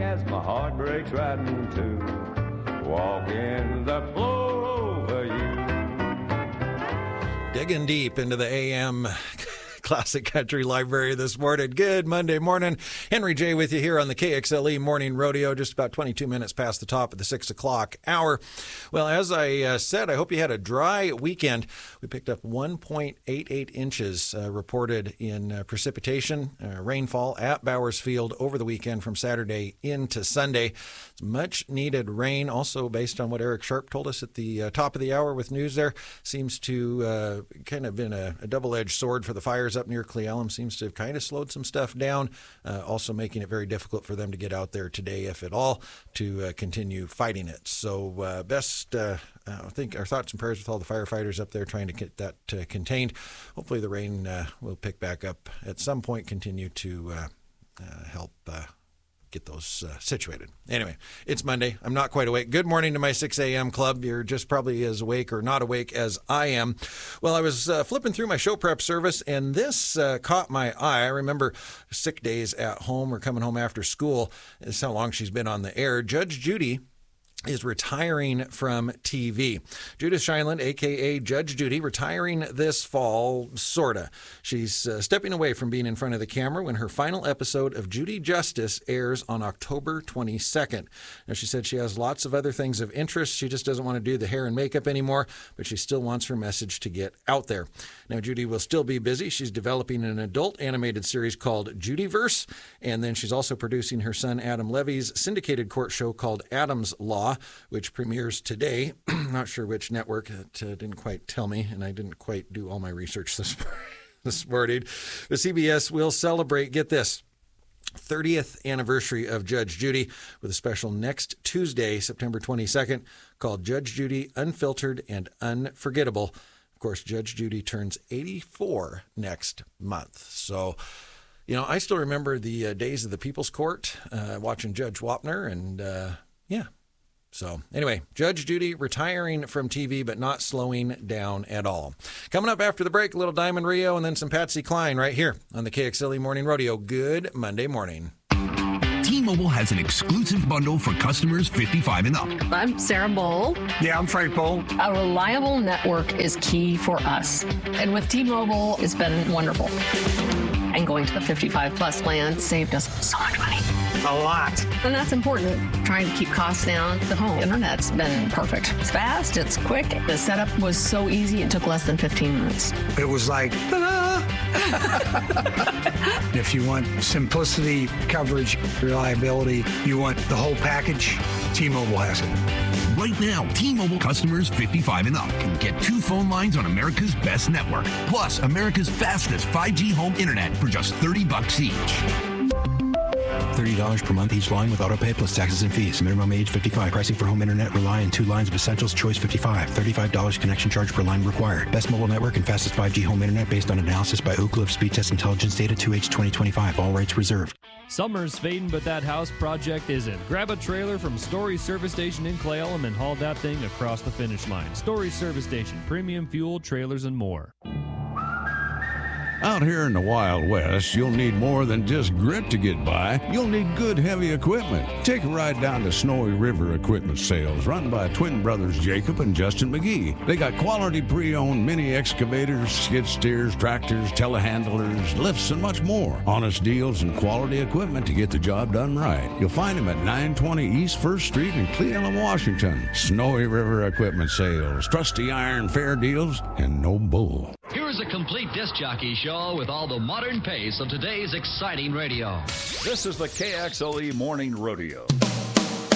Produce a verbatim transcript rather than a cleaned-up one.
as my heart breaks right in two, walking the floor over you. Digging deep into the A M Classic Country Library this morning. Good Monday morning. Henry J. with you here on the K X L E Morning Rodeo, just about twenty-two minutes past the top of the six o'clock hour. Well, as I uh, said, I hope you had a dry weekend. We picked up one point eight eight inches uh, reported in uh, precipitation, uh, rainfall at Bowers Field over the weekend from Saturday into Sunday. It's much needed rain, also based on what Eric Sharp told us at the uh, top of the hour with news there. Seems to uh, kind of been a, a double-edged sword for the fires up near Cle Elum. Seems to have kind of slowed some stuff down, uh, also making it very difficult for them to get out there today, if at all, to uh, continue fighting it. So uh, best, uh, I think our thoughts and prayers with all the firefighters up there trying to get that uh, contained. Hopefully the rain uh, will pick back up at some point, continue to uh, uh, help uh, get those uh, situated. Anyway, it's Monday. I'm not quite awake. Good morning to my six a.m. club. You're just probably as awake or not awake as I am. Well, I was uh, flipping through my show prep service, and this uh, caught my eye. I remember sick days at home or coming home after school. This is how long she's been on the air. Judge Judy is retiring from T V. Judith Shineland, a k a. Judge Judy, retiring this fall, sorta. She's uh, stepping away from being in front of the camera when her final episode of Judy Justice airs on October twenty-second. Now, she said she has lots of other things of interest. She just doesn't want to do the hair and makeup anymore, but she still wants her message to get out there. Now, Judy will still be busy. She's developing an adult animated series called Judyverse, and then she's also producing her son Adam Levy's syndicated court show called Adam's Law, which premieres today. Not sure which network. It uh, didn't quite tell me, and I didn't quite do all my research this, this morning. The C B S will celebrate, get this, thirtieth anniversary of Judge Judy with a special next Tuesday, September twenty-second, called Judge Judy Unfiltered and Unforgettable. Of course, Judge Judy turns eighty-four next month. So, you know, I still remember the uh, days of the People's Court, uh, watching Judge Wapner, and uh, yeah. So anyway, Judge Judy retiring from T V, but not slowing down at all. Coming up after the break, a little Diamond Rio and then some Patsy Cline right here on the K X L E Morning Rodeo. Good Monday morning. T-Mobile has an exclusive bundle for customers fifty-five and up. I'm Sarah Bowl. Yeah, I'm Frank Bowl. A reliable network is key for us. And with T-Mobile, it's been wonderful. And going to the fifty-five plus plan saved us so much money. A lot. And that's important, trying to keep costs down. The home internet's been perfect. It's fast, it's quick. The setup was so easy, it took less than fifteen minutes. It was like, ta-da! If you want simplicity, coverage, reliability, you want the whole package, T-Mobile has it. Right now, T-Mobile customers fifty-five and up can get two phone lines on America's best network, plus America's fastest five G home internet for just thirty bucks each. thirty dollars per month each line with autopay plus taxes and fees. Minimum age fifty-five. Pricing for home internet rely on two lines of Essentials. Choice fifty-five. thirty-five dollars connection charge per line required. Best mobile network and fastest five G home internet based on analysis by Ookla of Speed Test Intelligence data two H twenty twenty-five. All rights reserved. Summer's fading, but that house project isn't. Grab a trailer from Story Service Station in Cle Elum and haul that thing across the finish line. Story Service Station. Premium fuel, trailers, and more. Out here in the Wild West, you'll need more than just grit to get by. You'll need good, heavy equipment. Take a ride down to Snowy River Equipment Sales, run by twin brothers Jacob and Justin McGee. They got quality pre-owned mini excavators, skid steers, tractors, telehandlers, lifts, and much more. Honest deals and quality equipment to get the job done right. You'll find them at nine twenty East First Street in Cle Elum, Washington. Snowy River Equipment Sales, trusty iron, fair deals, and no bull. Here's a complete disc jockey show with all the modern pace of today's exciting radio. This is the K X L E Morning Rodeo.